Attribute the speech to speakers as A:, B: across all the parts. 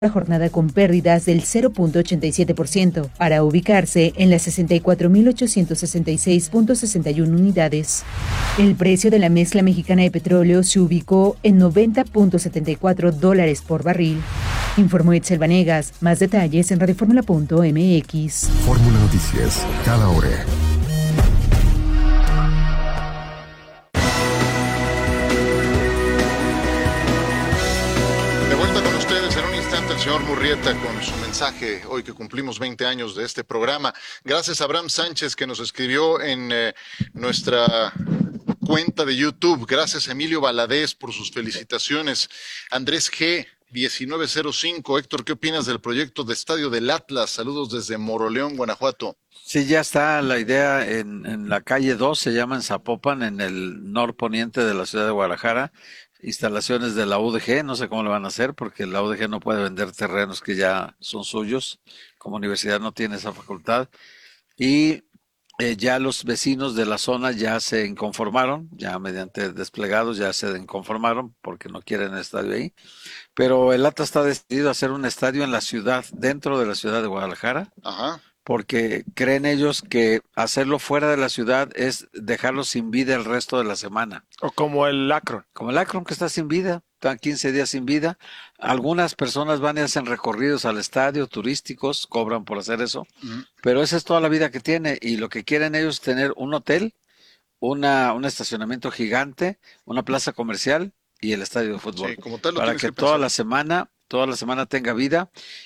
A: la jornada con pérdidas del 0.87% para ubicarse en las 64.866.61 unidades. El precio de la mezcla mexicana de petróleo se ubicó en $90.74 por barril. Informó Itzel Vanegas. Más detalles en radioformula.mx.
B: Fórmula Noticias, cada hora.
C: El señor Murrieta con su mensaje hoy que cumplimos 20 años de este programa. Gracias a Abraham Sánchez que nos escribió en nuestra cuenta de YouTube. Gracias a Emilio Valadez por sus felicitaciones. Andrés G. 1905. Héctor, ¿qué opinas del proyecto de estadio del Atlas? Saludos desde Moroleón, Guanajuato.
D: Sí, ya está la idea en la calle 2, se llama en Zapopan, en el norponiente de la ciudad de Guadalajara. Instalaciones de la UDG, no sé cómo lo van a hacer porque la UDG no puede vender terrenos que ya son suyos, como universidad no tiene esa facultad, y ya los vecinos de la zona ya se inconformaron, ya mediante desplegados ya se inconformaron porque no quieren el estadio ahí, pero el Atlas está decidido a hacer un estadio en la ciudad, dentro de la ciudad de Guadalajara.
C: Ajá.
D: Porque creen ellos que hacerlo fuera de la ciudad es dejarlo sin vida el resto de la semana.
E: O como el Akron.
D: Como el Akron que está sin vida, están 15 días sin vida. Algunas personas van y hacen recorridos al estadio, turísticos, cobran por hacer eso. Pero esa es toda la vida que tiene y lo que quieren ellos es tener un hotel, un estacionamiento gigante, una plaza comercial y el estadio de fútbol.
C: Sí, como tal lo
D: para
C: tienes
D: que
C: que pensar.
D: toda la semana tenga vida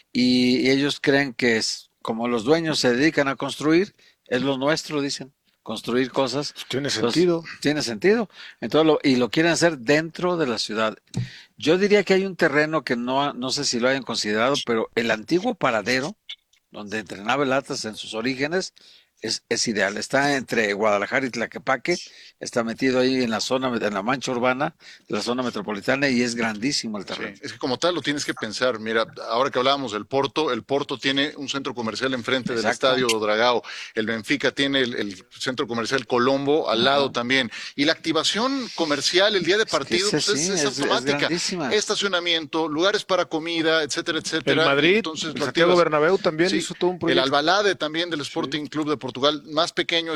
D: y ellos creen que es como los dueños se dedican a construir, es lo nuestro, dicen, construir cosas.
E: Tiene sentido.
D: Tiene sentido. Entonces, lo quieren hacer dentro de la ciudad. Yo diría que hay un terreno que no sé si lo hayan considerado, pero el antiguo paradero, donde entrenaba el Atlas en sus orígenes, es ideal. Está entre Guadalajara y Tlaquepaque, está metido ahí en la mancha urbana de la zona metropolitana y es grandísimo el terreno.
C: Sí, es que como tal lo tienes que pensar. Mira, ahora que hablábamos del Porto, el Porto tiene un centro comercial enfrente del estadio Dragao, el Benfica tiene el centro comercial Colombo al lado también, y la activación comercial el día de partido es automática. Estacionamiento, lugares para comida, etcétera, etcétera.
E: El Madrid,
C: entonces,
E: el Santiago Bernabéu también hizo todo un proyecto.
C: El Albalade también del Sporting Club de Portugal, más pequeño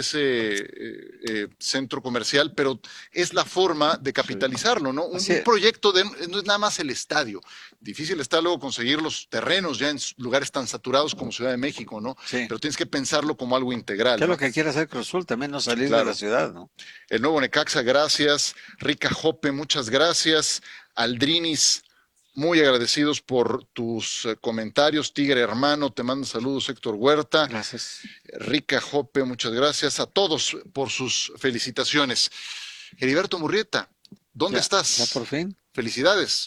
C: ese centro comercial, pero es la forma de capitalizarlo, ¿no? Un proyecto no es nada más el estadio. Difícil está luego conseguir los terrenos ya en lugares tan saturados como Ciudad de México, ¿no? Sí. Pero tienes que pensarlo como algo integral.
D: ¿Qué es lo que quiere hacer Cruz Azul? También no salir de la ciudad, ¿no?
C: El nuevo Necaxa, gracias. Rica Jope, muchas gracias. Aldrinis, muy agradecidos por tus comentarios. Tigre Hermano, te mando saludos. Héctor Huerta.
D: Gracias.
C: Rica Jope, muchas gracias. A todos por sus felicitaciones. Heriberto Murrieta, ¿dónde estás?
D: Ya por fin.
C: Felicidades.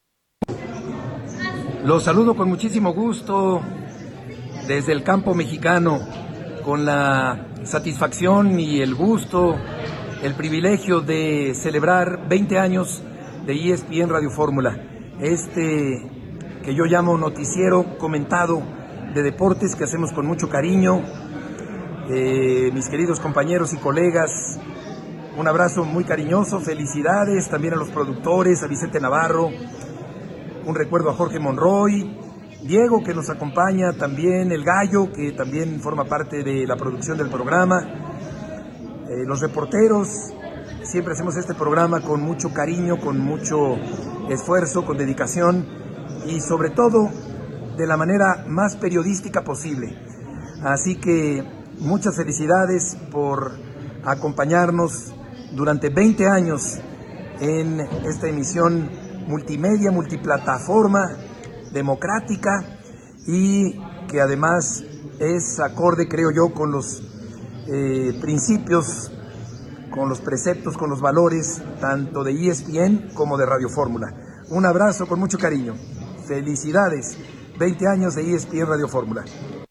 F: Los saludo con muchísimo gusto desde el campo mexicano, con la satisfacción y el gusto, el privilegio de celebrar 20 años de ESPN Radio Fórmula. Que yo llamo noticiero comentado de deportes que hacemos con mucho cariño. Mis queridos compañeros y colegas, un abrazo muy cariñoso, felicidades también a los productores, a Vicente Navarro, un recuerdo a Jorge Monroy, Diego que nos acompaña también, el Gallo que también forma parte de la producción del programa, los reporteros. Siempre hacemos este programa con mucho cariño, con mucho esfuerzo, con dedicación y sobre todo de la manera más periodística posible. Así que muchas felicidades por acompañarnos durante 20 años en esta emisión multimedia, multiplataforma, democrática y que además es acorde, creo yo, con los principios, con los preceptos, con los valores, tanto de ESPN como de Radio Fórmula. Un abrazo con mucho cariño. Felicidades. 20 años de ESPN Radio Fórmula.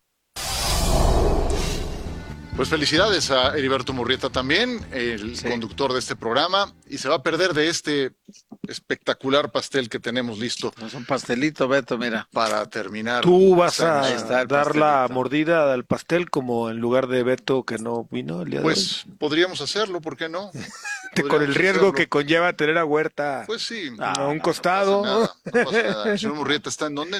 C: Pues felicidades a Heriberto Murrieta también, el conductor de este programa, y se va a perder de este espectacular pastel que tenemos listo.
D: Es un pastelito, Beto, mira.
C: Para terminar.
E: Tú vas a dar la mordida al pastel como en lugar de Beto que no vino el día de hoy.
C: Pues podríamos hacerlo, ¿por qué no?
E: con el riesgo
C: hacerlo.
E: que conlleva tener a Huerta
C: Pues sí.
E: a un costado.
C: No pasa nada. El señor Murrieta está en donde